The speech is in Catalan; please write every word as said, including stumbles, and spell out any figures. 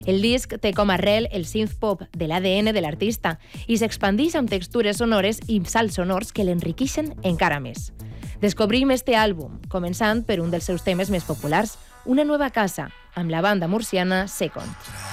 El disc té com a arrel el synth-pop de l'A D N de l'artista i s'expandix amb textures sonores i salts sonors que l'enriqueixen encara més. Descobrim este àlbum, començant per un dels seus temes més populars, Una nova casa, amb la banda murciana Second.